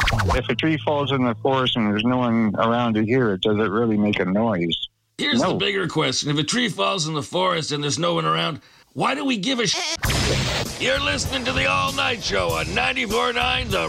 If a tree falls in the forest and there's no one around to hear it, does it really make a noise? Here's the bigger question. If a tree falls in the forest and there's no one around, why do we give a shit? You're listening to the All Night Show on 94.9 The